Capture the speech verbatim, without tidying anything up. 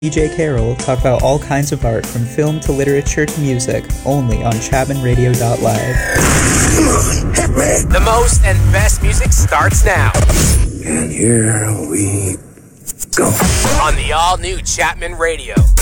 D J Carroll talk about all kinds of art from film to literature to music, only on Chapman Radio dot live. The most and best music starts now. And here we go. On the all-new Chapman Radio.